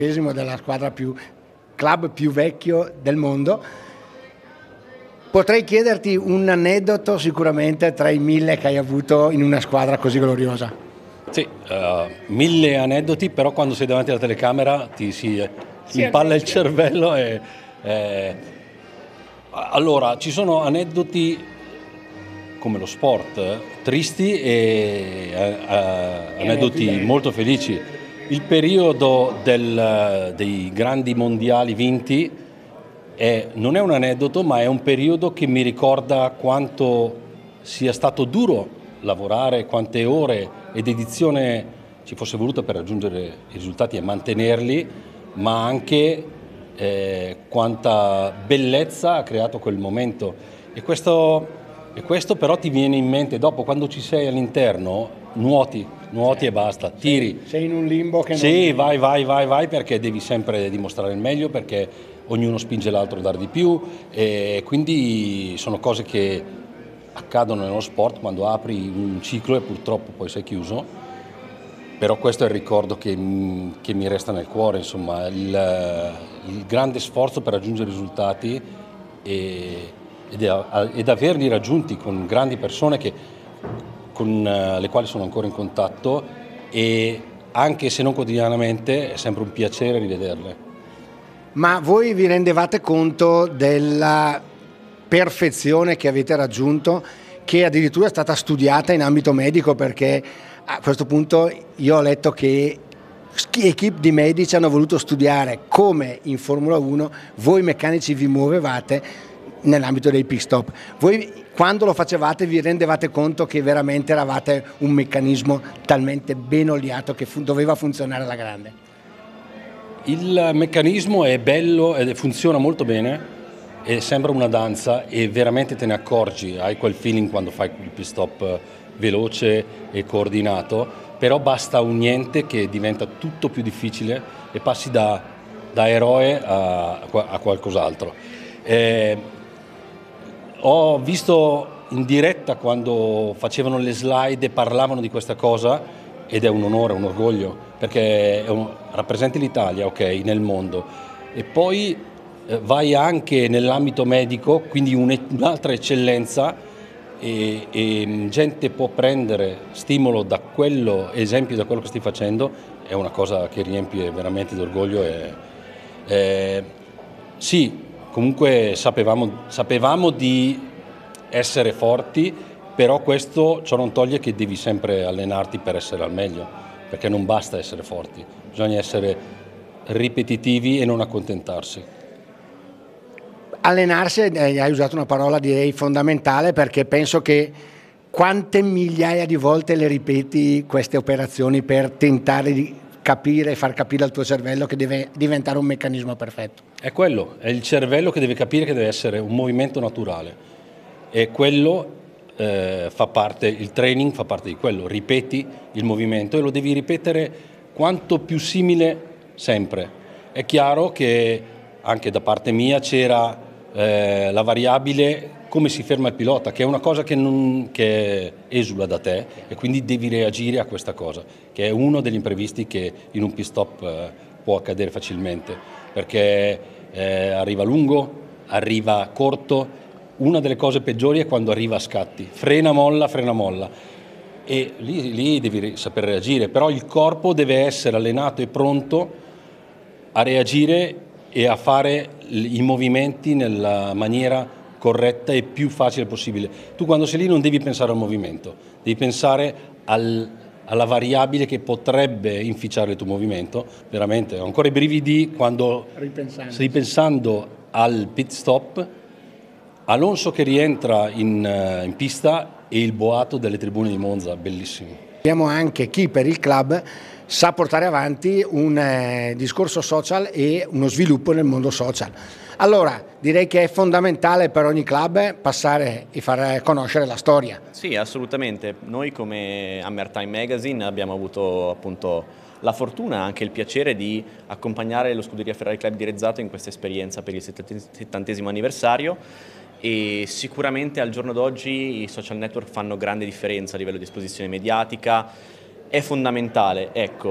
della squadra club più vecchio del mondo. Potrei chiederti un aneddoto sicuramente tra i 1000 che hai avuto in una squadra così gloriosa. Sì, 1000 aneddoti, però quando sei davanti alla telecamera ti si impalla il cervello Allora, ci sono aneddoti come lo sport, tristi e aneddoti molto felici. Il periodo dei grandi mondiali vinti non è un aneddoto, ma è un periodo che mi ricorda quanto sia stato duro lavorare, quante ore e dedizione ci fosse voluto per raggiungere i risultati e mantenerli, ma anche quanta bellezza ha creato quel momento. E questo però ti viene in mente dopo, quando ci sei all'interno, nuoti e basta, tiri. Sei in un limbo che sì, non... vai, perché devi sempre dimostrare il meglio, perché ognuno spinge l'altro a dare di più, e quindi sono cose che accadono nello sport quando apri un ciclo e purtroppo poi sei chiuso. Però questo è il ricordo che mi resta nel cuore, insomma, il grande sforzo per raggiungere i risultati ed averli raggiunti con grandi persone con le quali sono ancora in contatto, e anche se non quotidianamente è sempre un piacere rivederle. Ma voi vi rendevate conto della perfezione che avete raggiunto, che addirittura è stata studiata in ambito medico, perché a questo punto io ho letto che equip di medici hanno voluto studiare come in Formula 1 voi meccanici vi muovevate nell'ambito dei pit stop. Voi quando lo facevate vi rendevate conto che veramente eravate un meccanismo talmente ben oliato che doveva funzionare alla grande? Il meccanismo è bello e funziona molto bene e sembra una danza, e veramente te ne accorgi, hai quel feeling quando fai il pit stop veloce e coordinato, però basta un niente che diventa tutto più difficile e passi da eroe a qualcos'altro. Ho visto in diretta quando facevano le slide e parlavano di questa cosa, ed è un onore, un orgoglio, perché rappresenti l'Italia, ok, nel mondo, e poi vai anche nell'ambito medico, quindi un'altra eccellenza, e gente può prendere stimolo da quello, esempio da quello che stai facendo, è una cosa che riempie veramente d'orgoglio. Sì, comunque sapevamo di essere forti, però ciò non toglie che devi sempre allenarti per essere al meglio, perché non basta essere forti, bisogna essere ripetitivi e non accontentarsi. Allenarsi, hai usato una parola direi fondamentale, perché penso che quante migliaia di volte le ripeti queste operazioni per tentare di capire e far capire al tuo cervello che deve diventare un meccanismo perfetto. È quello, è il cervello che deve capire che deve essere un movimento naturale, e quello fa parte, il training fa parte di quello, ripeti il movimento e lo devi ripetere quanto più simile sempre. È chiaro che anche da parte mia c'era la variabile come si ferma il pilota, che è una cosa che esula da te, e quindi devi reagire a questa cosa, che è uno degli imprevisti che in un pit stop può accadere facilmente, perché arriva lungo, arriva corto. Una delle cose peggiori è quando arriva a scatti, frena, molla, e lì devi saper reagire, però il corpo deve essere allenato e pronto a reagire e a fare i movimenti nella maniera corretta e più facile possibile. Tu quando sei lì non devi pensare al movimento, devi pensare alla variabile che potrebbe inficiare il tuo movimento. Veramente ho ancora i brividi quando stai pensando al pit stop, Alonso che rientra in pista e il boato delle tribune di Monza, bellissimo. Abbiamo anche chi per il club sa portare avanti un discorso social e uno sviluppo nel mondo social. Allora, direi che è fondamentale per ogni club passare e far conoscere la storia. Sì, assolutamente. Noi come Hammer Time Magazine abbiamo avuto appunto la fortuna e anche il piacere di accompagnare lo Scuderia Ferrari Club di Rezzato in questa esperienza per il 70° anniversario, e sicuramente al giorno d'oggi i social network fanno grande differenza a livello di esposizione mediatica. È fondamentale, ecco,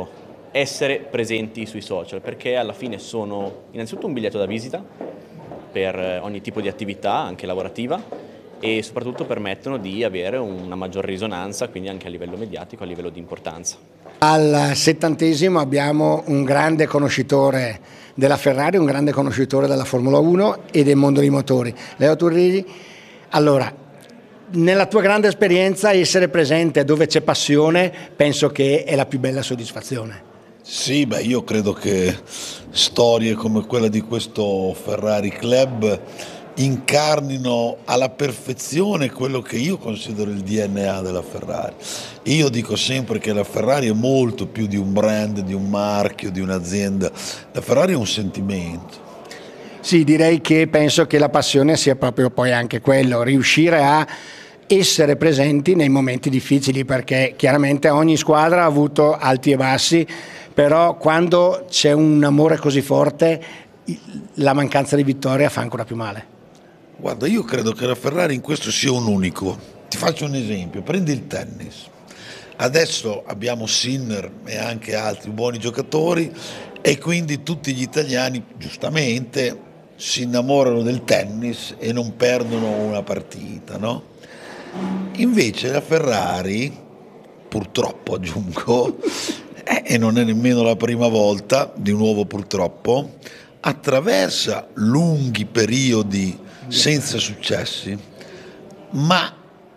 essere presenti sui social, perché alla fine sono innanzitutto un biglietto da visita per ogni tipo di attività, anche lavorativa, e soprattutto permettono di avere una maggior risonanza, quindi anche a livello mediatico, a livello di importanza. Al 70° abbiamo un grande conoscitore della Ferrari, un grande conoscitore della Formula 1 e del mondo dei motori, Leo Turrigi. Allora, nella tua grande esperienza, essere presente dove c'è passione penso che è la più bella soddisfazione. Sì, beh, io credo che storie come quella di questo Ferrari Club incarnino alla perfezione quello che io considero il DNA della Ferrari. Io dico sempre che la Ferrari è molto più di un brand, di un marchio, di un'azienda. La Ferrari è un sentimento. Sì, direi che penso che la passione sia proprio poi anche quello, riuscire a essere presenti nei momenti difficili, perché chiaramente ogni squadra ha avuto alti e bassi, però quando c'è un amore così forte la mancanza di vittoria fa ancora più male. Guarda, io credo che la Ferrari in questo sia un unico. Ti faccio un esempio, prendi il tennis. Adesso abbiamo Sinner e anche altri buoni giocatori e quindi tutti gli italiani, giustamente, si innamorano del tennis e non perdono una partita, no? Invece la Ferrari, purtroppo aggiungo, e non è nemmeno la prima volta, di nuovo purtroppo, attraversa lunghi periodi senza successi, ma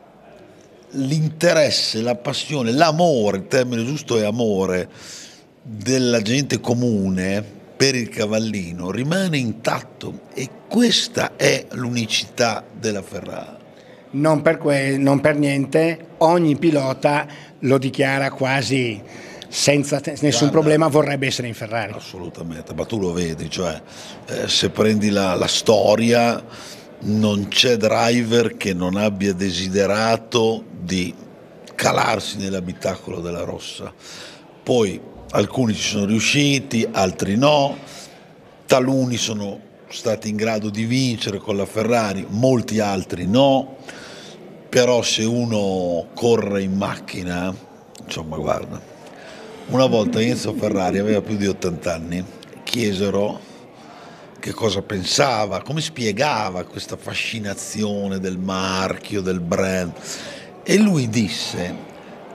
l'interesse, la passione, l'amore, il termine giusto è amore, della gente comune per il cavallino rimane intatto, e questa è l'unicità della Ferrari. Non per niente ogni pilota lo dichiara quasi senza nessun problema, vorrebbe essere in Ferrari. Assolutamente, ma tu lo vedi, cioè se prendi la storia, non c'è driver che non abbia desiderato di calarsi nell'abitacolo della rossa. Poi alcuni ci sono riusciti, altri no, taluni sono stati in grado di vincere con la Ferrari, molti altri no, però se uno corre in macchina, insomma, guarda, una volta Enzo Ferrari aveva più di 80 anni, chiesero che cosa pensava, come spiegava questa fascinazione del marchio, del brand, e lui disse: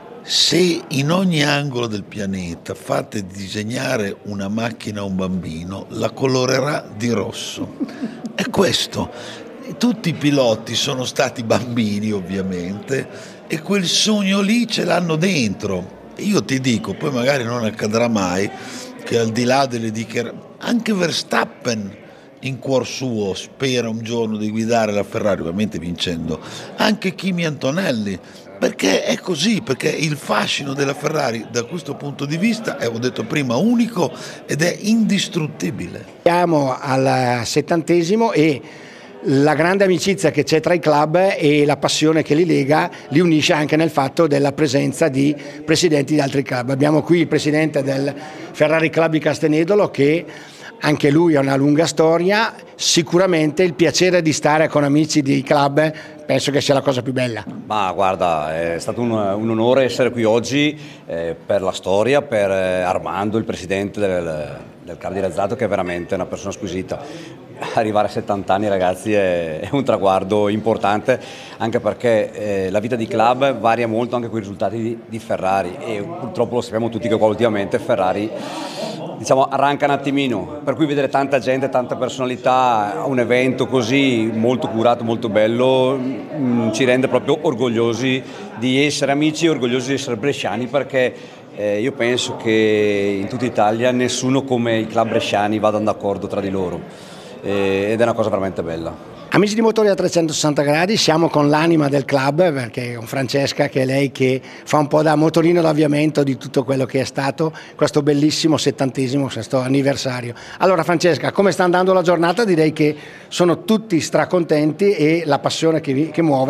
se in ogni angolo del pianeta fate disegnare una macchina a un bambino, la colorerà di rosso. È questo. Tutti i piloti sono stati bambini, ovviamente, e quel sogno lì ce l'hanno dentro. Io ti dico, poi magari non accadrà mai, che al di là delle dichiarazioni, anche Verstappen in cuor suo spera un giorno di guidare la Ferrari, ovviamente vincendo, anche Kimi Antonelli, perché è così, perché il fascino della Ferrari da questo punto di vista è, ho detto prima, unico ed è indistruttibile. Siamo al 70° e la grande amicizia che c'è tra i club e la passione che li lega li unisce anche nel fatto della presenza di presidenti di altri club. Abbiamo qui il presidente del Ferrari Club di Castenedolo, che anche lui ha una lunga storia. Sicuramente il piacere di stare con amici di club penso che sia la cosa più bella. Ma guarda, è stato un onore essere qui oggi per la storia, per Armando, il presidente del Club di Rezzato, che è veramente una persona squisita. Arrivare a 70 anni, ragazzi, è un traguardo importante, anche perché la vita di club varia molto anche con i risultati di Ferrari, e purtroppo lo sappiamo tutti che qua ultimamente Ferrari, diciamo, arranca un attimino, per cui vedere tanta gente, tanta personalità a un evento così molto curato, molto bello, ci rende proprio orgogliosi di essere amici e orgogliosi di essere bresciani, perché io penso che in tutta Italia nessuno come i club bresciani vadano d'accordo tra di loro, ed è una cosa veramente bella. Amici di Motori a 360 gradi, siamo con l'anima del club, perché con Francesca, che è lei che fa un po' da motorino d'avviamento di tutto quello che è stato questo bellissimo 70° questo anniversario. Allora Francesca, come sta andando la giornata? Direi che sono tutti stracontenti e la passione che muove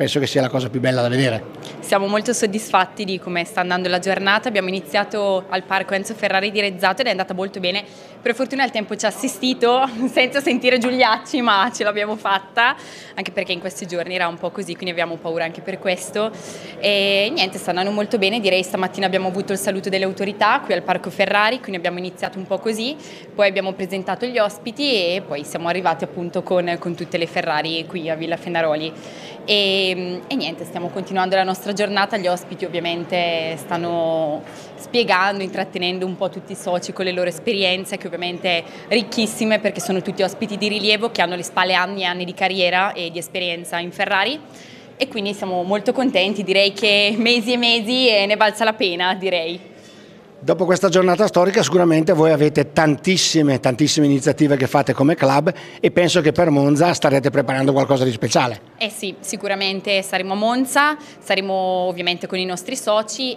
penso che sia la cosa più bella da vedere. Siamo molto soddisfatti di come sta andando la giornata. Abbiamo iniziato al parco Enzo Ferrari di Rezzato ed è andata molto bene. Per fortuna il tempo ci ha assistito senza sentire Giuliacci, ma ce l'abbiamo fatta, anche perché in questi giorni era un po' così, quindi abbiamo paura anche per questo. E niente, sta andando molto bene. Direi stamattina abbiamo avuto il saluto delle autorità qui al parco Ferrari, quindi abbiamo iniziato un po' così, poi abbiamo presentato gli ospiti e poi siamo arrivati appunto con tutte le Ferrari qui a Villa Fenaroli. E niente, stiamo continuando la nostra giornata. Gli ospiti ovviamente stanno spiegando, intrattenendo un po' tutti i soci con le loro esperienze, che ovviamente ricchissime, perché sono tutti ospiti di rilievo che hanno alle spalle anni e anni di carriera e di esperienza in Ferrari, e quindi siamo molto contenti. Direi che mesi e mesi e ne valsa la pena, direi. Dopo questa giornata storica sicuramente voi avete tantissime iniziative che fate come club, e penso che per Monza starete preparando qualcosa di speciale. Eh sì, sicuramente saremo a Monza, saremo ovviamente con i nostri soci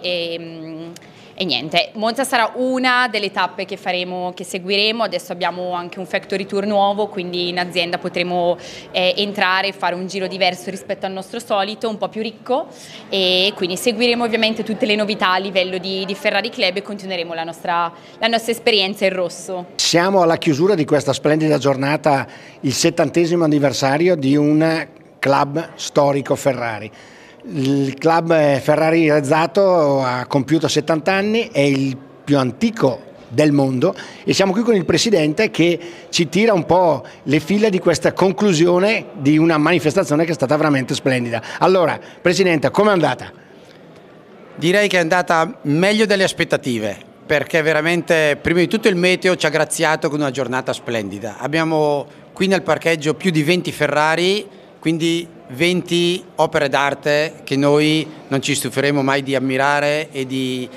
e niente, Monza sarà una delle tappe che faremo, che seguiremo. Adesso abbiamo anche un factory tour nuovo, quindi in azienda potremo entrare e fare un giro diverso rispetto al nostro solito, un po' più ricco, e quindi seguiremo ovviamente tutte le novità a livello di Ferrari Club e continueremo la nostra esperienza in rosso. Siamo alla chiusura di questa splendida giornata, il 70° anniversario di un club storico Ferrari. Il club Ferrari Rezzato ha compiuto 70 anni, è il più antico del mondo, e siamo qui con il presidente che ci tira un po' le fila di questa conclusione di una manifestazione che è stata veramente splendida. Allora, presidente, com'è andata? Direi che è andata meglio delle aspettative, perché veramente prima di tutto il meteo ci ha graziato con una giornata splendida. Abbiamo qui nel parcheggio più di 20 Ferrari, quindi 20 opere d'arte che noi non ci stufiremo mai di ammirare e di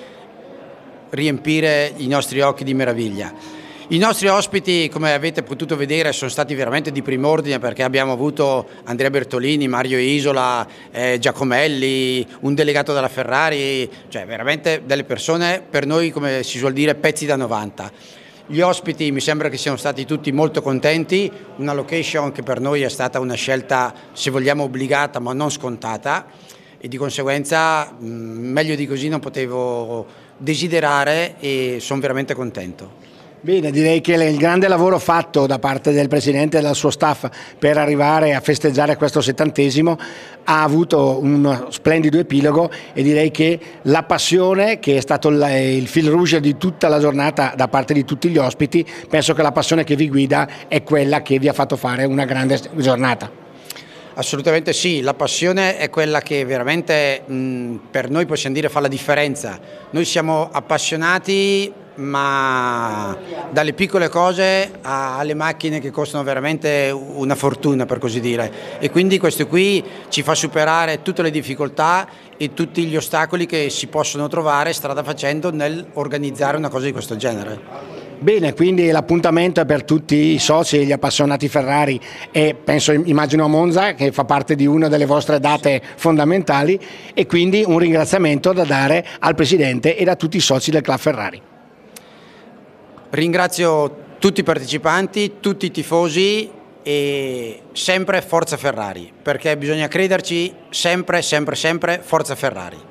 riempire i nostri occhi di meraviglia. I nostri ospiti, come avete potuto vedere, sono stati veramente di prim'ordine, perché abbiamo avuto Andrea Bertolini, Mario Isola, Giacomelli, un delegato della Ferrari, cioè veramente delle persone, per noi, come si suol dire, pezzi da 90. Gli ospiti mi sembra che siano stati tutti molto contenti, una location che per noi è stata una scelta, se vogliamo, obbligata ma non scontata, e di conseguenza meglio di così non potevo desiderare, e sono veramente contento. Bene, direi che il grande lavoro fatto da parte del presidente e del suo staff per arrivare a festeggiare questo 70° ha avuto un splendido epilogo, e direi che la passione, che è stato il fil rouge di tutta la giornata da parte di tutti gli ospiti, penso che la passione che vi guida è quella che vi ha fatto fare una grande giornata. Assolutamente sì, la passione è quella che veramente per noi, possiamo dire, fa la differenza. Noi siamo appassionati, ma dalle piccole cose alle macchine che costano veramente una fortuna, per così dire, e quindi questo qui ci fa superare tutte le difficoltà e tutti gli ostacoli che si possono trovare strada facendo nel organizzare una cosa di questo genere. Bene, quindi l'appuntamento è per tutti i soci e gli appassionati Ferrari, e immagino a Monza, che fa parte di una delle vostre date fondamentali, e quindi un ringraziamento da dare al presidente e a tutti i soci del Club Ferrari. Ringrazio tutti i partecipanti, tutti i tifosi, e sempre Forza Ferrari, perché bisogna crederci sempre, sempre, sempre, Forza Ferrari.